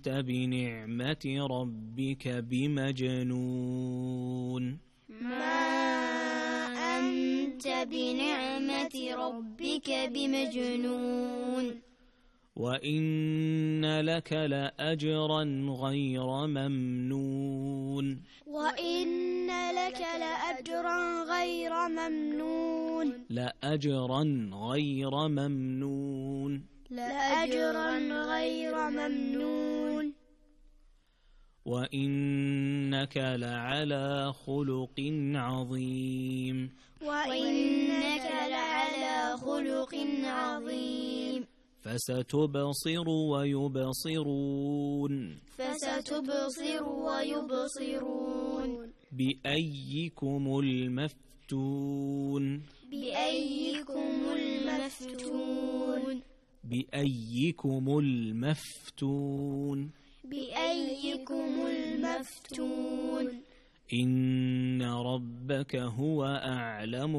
أنت بنعمة ربك بمجنون ما أنت بنعمة ربك بمجنون وإن لك لأجرا غير ممنون وإن لك لأجرا غير ممنون لأجرا غير ممنون لأجرا غير ممنون وإنك لعلى خلق عظيم وإنك لعلى خلق عظيم فستبصر ويبصرون فستبصر ويبصرون بأيكم المفتون بأيكم المفتون بأيكم المفتون بأيكم المفتون إن ربك هو أعلم